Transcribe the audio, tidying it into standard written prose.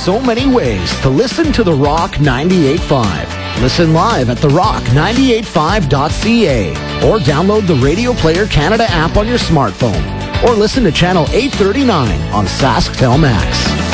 so many ways to listen to The Rock 98.5. Listen live at therock985.ca or download the Radio Player Canada app on your smartphone or listen to Channel 839 on SaskTel Max.